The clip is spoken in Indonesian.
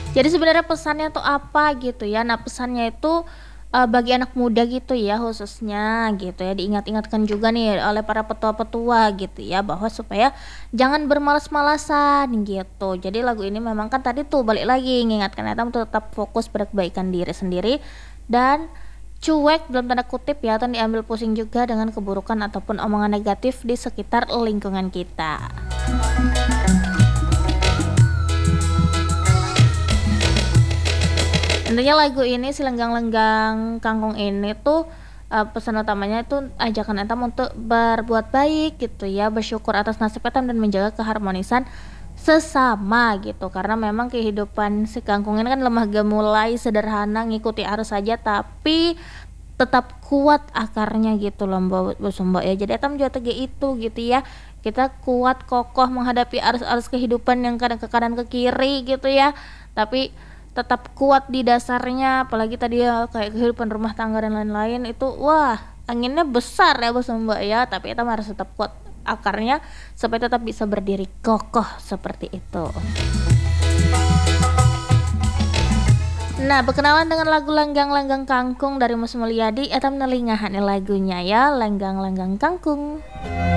Jadi sebenarnya pesannya tuh apa gitu ya. Nah, pesannya itu, bagi anak muda gitu ya khususnya gitu ya, diingat-ingatkan juga nih oleh para petua-petua gitu ya, bahwa supaya jangan bermalas-malasan gitu. Jadi lagu ini memang kan tadi tuh balik lagi ngingatkan kita untuk tetap fokus pada kebaikan diri sendiri dan cuek dalam tanda kutip ya, atau diambil pusing juga dengan keburukan ataupun omongan negatif di sekitar lingkungan kita. Intinya lagu ini si Lenggang-Lenggang Kangkung ini tuh, pesan utamanya itu ajakan etam untuk berbuat baik gitu ya, bersyukur atas nasib etam dan menjaga keharmonisan sesama gitu. Karena memang kehidupan si kangkung ini kan lemah gemulai, sederhana, ngikuti arus saja tapi tetap kuat akarnya gitu loh Mbak Mbak ya. Jadi etam juga tege itu gitu ya. Kita kuat kokoh menghadapi arus-arus kehidupan yang kadang ke kanan ke kiri gitu ya. Tapi tetap kuat di dasarnya, apalagi tadi ya kayak kehidupan rumah tangga dan lain-lain itu wah anginnya besar ya bos mbak ya, tapi kita harus tetap kuat akarnya supaya tetap bisa berdiri kokoh seperti itu. Nah, berkenalan dengan lagu Lenggang-Lenggang Kangkung dari Mus Mulyadi, eta nelingahan lagunya ya, Lenggang-Lenggang Kangkung.